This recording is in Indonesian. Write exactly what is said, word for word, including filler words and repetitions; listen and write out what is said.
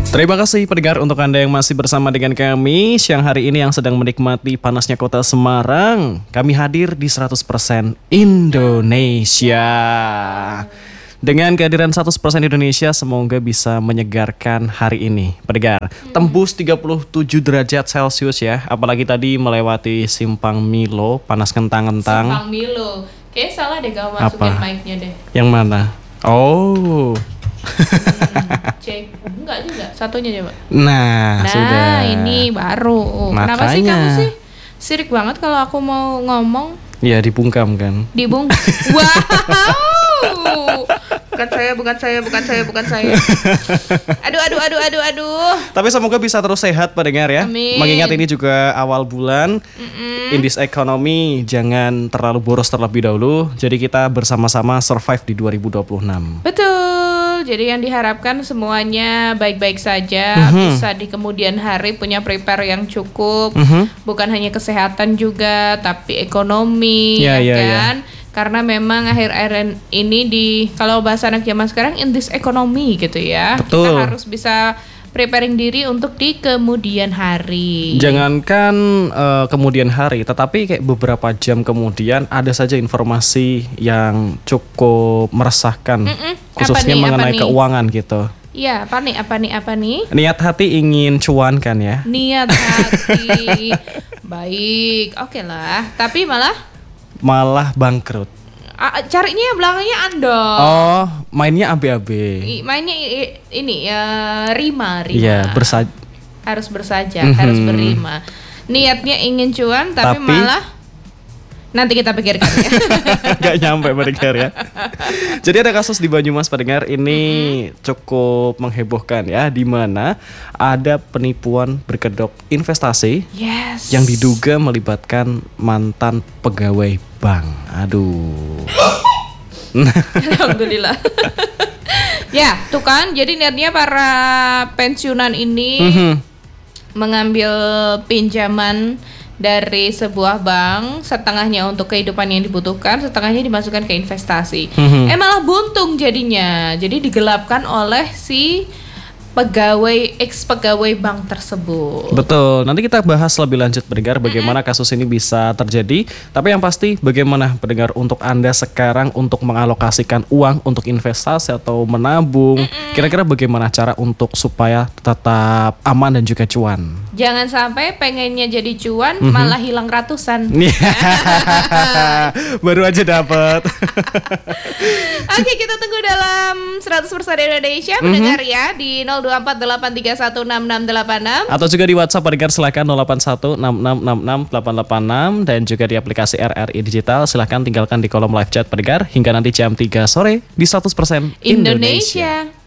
Terima kasih pendengar untuk Anda yang masih bersama dengan kami siang hari ini yang sedang menikmati panasnya kota Semarang. Kami hadir di seratus persen Indonesia. Dengan kehadiran seratus persen Indonesia semoga bisa menyegarkan hari ini. Pendengar, tembus tiga puluh tujuh derajat Celcius ya. Apalagi tadi melewati Simpang Milo, panas kentang-kentang. Simpang Milo. Kayaknya salah deh kamu masukin Apa? mic-nya deh. Yang mana? Oh. Hmm, cek. Enggak juga, satunya coba. Nah, Nah, sudah. ini baru. Kenapa sih Makanya. kamu sih sirik banget kalau aku mau ngomong Ya dibungkam kan. dibung. Wow. Bukan saya, bukan saya, bukan saya, bukan saya. Aduh, aduh, aduh, aduh, aduh. Tapi semoga bisa terus sehat pendengar ya. Amin. Mengingat ini juga awal bulan, indeks ekonomi jangan terlalu boros terlebih dahulu. Jadi kita bersama-sama survive di dua ribu dua puluh enam. Betul. Jadi yang diharapkan semuanya baik-baik saja, Mhm. bisa di kemudian hari punya prepare yang cukup. Mhm. Bukan hanya kesehatan juga, tapi ekonomi, Ya, ya ya, ya. kan? Karena memang akhir-akhir ini di kalau bahasa anak zaman sekarang indeks ekonomi gitu ya. Betul. Kita harus bisa preparing diri untuk di kemudian hari. Jangankan eh, kemudian hari, tetapi kayak beberapa jam kemudian ada saja informasi yang cukup meresahkan, Mm-mm. khususnya Apa nih, mengenai apa nih? keuangan gitu. Iya, apa nih? Apa nih? Apa nih? Niat hati ingin cuan kan ya. Niat hati. Baik, oke lah. Tapi malah Malah bangkrut. ah, carinya yang belakangnya Ando. Oh, mainnya A B A B. I- Mainnya i- ini ya rima, rima. Iya, bersa- Harus bersaja, Mhm. harus berima. Niatnya ingin cuan tapi, Tapi- malah nanti kita pikirkan ya. Gak nyampe pendengar ya. Jadi ada kasus di Banyumas pendengar ini cukup menghebohkan ya, di mana ada penipuan berkedok investasi Yes. yang diduga melibatkan mantan pegawai bank. Aduh. Alhamdulillah. Ya, tuh kan. Jadi niatnya para pensiunan ini Mhm. mengambil pinjaman dari sebuah bank, setengahnya untuk kehidupan yang dibutuhkan, setengahnya dimasukkan ke investasi. Mhm. Eh malah buntung jadinya. Jadi digelapkan oleh si pegawai ex pegawai bank tersebut. Betul, nanti kita bahas lebih lanjut pendengar bagaimana kasus ini bisa terjadi. Tapi yang pasti bagaimana pendengar untuk Anda sekarang untuk mengalokasikan uang untuk investasi atau menabung. Kira-kira bagaimana cara untuk supaya tetap aman dan juga cuan? Jangan sampai pengennya jadi cuan Mhm. malah hilang ratusan. Baru aja dapat. Oke, kita tunggu dalam seratus persen Indonesia mendengar ya di nol dua empat delapan tiga satu enam enam delapan enam. Atau juga di WhatsApp pendengar silakan nol delapan satu enam enam enam enam delapan delapan enam dan juga di aplikasi R R I Digital silahkan tinggalkan di kolom live chat pendengar hingga nanti jam tiga sore di seratus persen Indonesia. Indonesia.